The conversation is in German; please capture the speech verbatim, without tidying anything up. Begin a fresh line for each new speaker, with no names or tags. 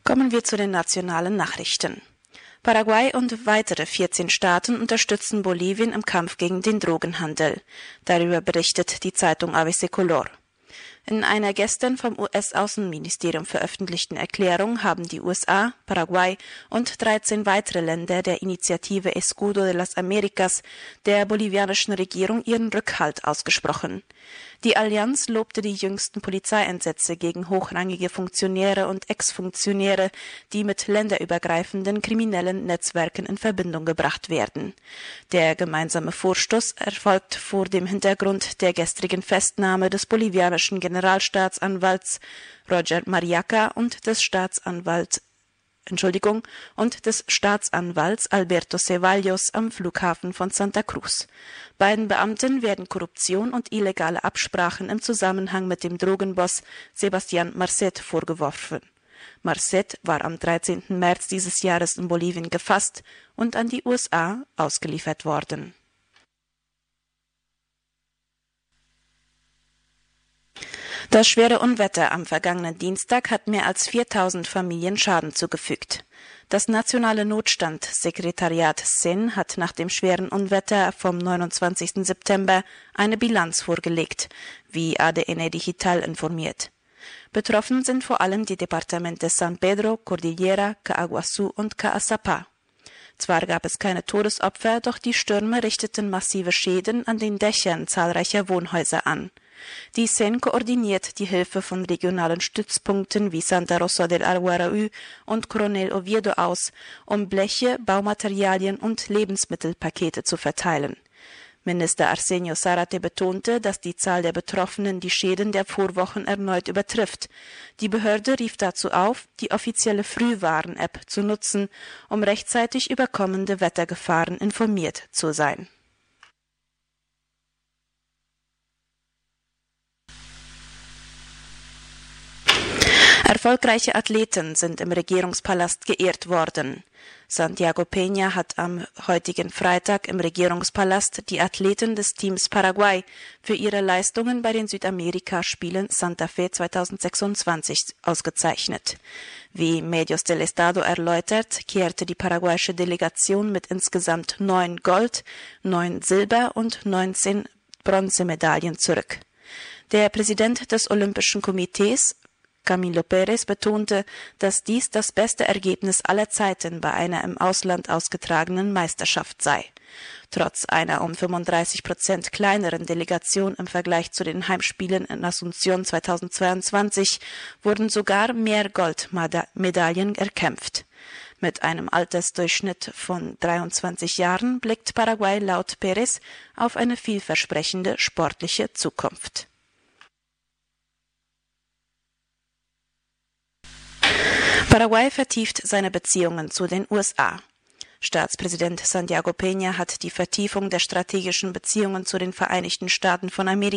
Kommen wir zu den nationalen Nachrichten. Paraguay und weitere vierzehn Staaten unterstützen Bolivien im Kampf gegen den Drogenhandel. Darüber berichtet die Zeitung A B C Color. In einer gestern vom U S-Außenministerium veröffentlichten Erklärung haben die U S A, Paraguay und dreizehn weitere Länder der Initiative Escudo de las Americas der bolivianischen Regierung ihren Rückhalt ausgesprochen. Die Allianz lobte die jüngsten Polizeieinsätze gegen hochrangige Funktionäre und Ex-Funktionäre, die mit länderübergreifenden kriminellen Netzwerken in Verbindung gebracht werden. Der gemeinsame Vorstoß erfolgt vor dem Hintergrund der gestrigen Festnahme des bolivianischen Generalstaatsanwalts Roger Mariaca und des Staatsanwalts Entschuldigung, und des Staatsanwalts Alberto Ceballos am Flughafen von Santa Cruz. Beiden Beamten werden Korruption und illegale Absprachen im Zusammenhang mit dem Drogenboss Sebastián Marcet vorgeworfen. Marcet war am dreizehnten März dieses Jahres in Bolivien gefasst und an die U S A ausgeliefert worden. Das schwere Unwetter am vergangenen Dienstag hat mehr als viertausend Familien Schaden zugefügt. Das Nationale Notstandsekretariat S E N hat nach dem schweren Unwetter vom neunundzwanzigsten September eine Bilanz vorgelegt, wie A D N Digital informiert. Betroffen sind vor allem die Departamente San Pedro, Cordillera, Caaguazú und Caazapá. Zwar gab es keine Todesopfer, doch die Stürme richteten massive Schäden an den Dächern zahlreicher Wohnhäuser an. Die S E N koordiniert die Hilfe von regionalen Stützpunkten wie Santa Rosa del Aguaraú und Coronel Oviedo aus, um Bleche, Baumaterialien und Lebensmittelpakete zu verteilen. Minister Arsenio Zárate betonte, dass die Zahl der Betroffenen die Schäden der Vorwochen erneut übertrifft. Die Behörde rief dazu auf, die offizielle Frühwarn-App zu nutzen, um rechtzeitig über kommende Wettergefahren informiert zu sein. Erfolgreiche Athleten sind im Regierungspalast geehrt worden. Santiago Peña hat am heutigen Freitag im Regierungspalast die Athleten des Teams Paraguay für ihre Leistungen bei den Südamerikaspielen Santa Fe zweitausendsechsundzwanzig ausgezeichnet. Wie Medios del Estado erläutert, kehrte die paraguayische Delegation mit insgesamt neun Gold-, neun Silber- und neunzehn Bronzemedaillen zurück. Der Präsident des Olympischen Komitees Camilo Pérez betonte, dass dies das beste Ergebnis aller Zeiten bei einer im Ausland ausgetragenen Meisterschaft sei. Trotz einer um fünfunddreißig Prozent kleineren Delegation im Vergleich zu den Heimspielen in Asunción zweitausendzweiundzwanzig wurden sogar mehr Goldmedaillen erkämpft. Mit einem Altersdurchschnitt von dreiundzwanzig Jahren blickt Paraguay laut Pérez auf eine vielversprechende sportliche Zukunft. Paraguay vertieft seine Beziehungen zu den U S A. Staatspräsident Santiago Peña hat die Vertiefung der strategischen Beziehungen zu den Vereinigten Staaten von Amerika